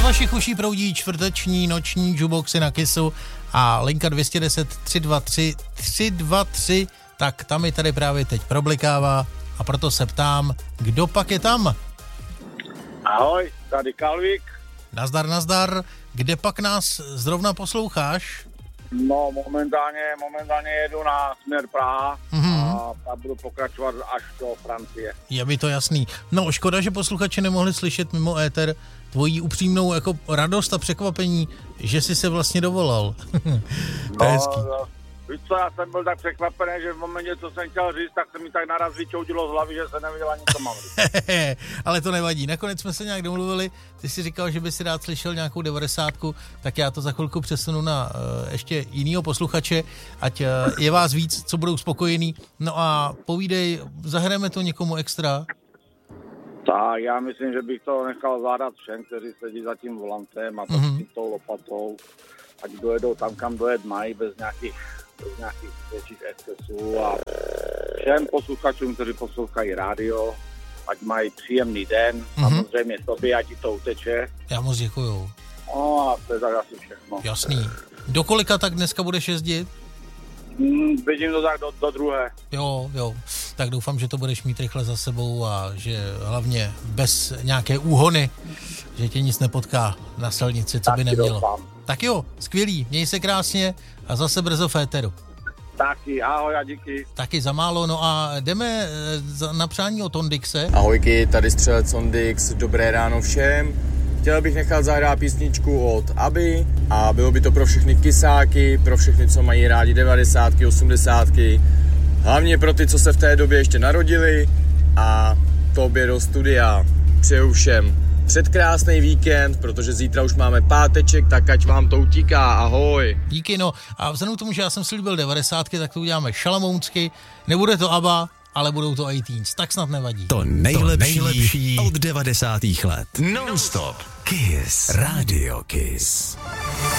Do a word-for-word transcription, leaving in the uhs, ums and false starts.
vašich uší proudí čtvrteční noční jukeboxy na Kissu a linka dvě jedna deset, tři dva tři, tři dva tři, tak tam mi tady právě teď problikává a proto se ptám, kdo pak je tam? Ahoj, tady Kalvík. Nazdar, nazdar, kde pak nás zrovna posloucháš? No, momentálně, momentálně jedu na směr Praha mm-hmm. a tam budu pokračovat až do Francie. Je mi to jasný. No, škoda, že posluchači nemohli slyšet mimo éter tvojí upřímnou jako radost a překvapení, že jsi se vlastně dovolal. To je hezký. No, víš co, já jsem byl tak překvapený, že v momentě, co jsem chtěl říct, tak se mi tak naraz vyčoudilo z hlavy, že se nevěděl ani, co mám říct. Ale to nevadí. Nakonec jsme se nějak domluvili. Ty jsi říkal, že by si rád slyšel nějakou devadesátku, tak já to za chvilku přesunu na uh, ještě jinýho posluchače, ať uh, je vás víc, co budou spokojení. No a povídej, zahrajeme to někomu extra? Tak, já myslím, že bych to nechal zvládat všem, kteří sedí za tím volantem a mm-hmm. s tou lopatou, ať dojedou tam, kam dojet mají, bez nějakých, bez nějakých větších excesů a všem posluchačům, kteří poslouchají rádio, ať mají příjemný den, mm-hmm. samozřejmě tobě, ať ti to uteče. Já moc děkuju. No a to je tak asi všechno. Jasný. Do kolika tak dneska budeš jezdit? Hmm, vidím to tak do, do druhé. Jo, jo. Tak doufám, že to budeš mít rychle za sebou a že hlavně bez nějaké úhony, že tě nic nepotká na silnici, co tak by nemělo. Doufám. Tak jo, skvělý, měj se krásně a zase brzo v éteru. Taky, ahoj a díky. Taky za málo, no a jdeme na přání o Tondixe. Ahojky, tady střelec Tondix, dobré ráno všem. Chtěl bych nechat zahrát písničku od Aby a bylo by to pro všechny kysáky, pro všechny, co mají rádi devadesátky, osmdesátky, hlavně pro ty, co se v té době ještě narodili a tobě do studia. Přeju všem předkrásný víkend, protože zítra už máme páteček, tak ať vám to utíká, ahoj. Díky, no a vzhledem k tomu, že já jsem slíbil devadesátky, tak to uděláme šalamounsky, nebude to ABBA, ale budou to iTunes, tak snad nevadí. To nejlepší, to nejlepší od devadesátých let. Non-stop. Kiss. Radio Kiss.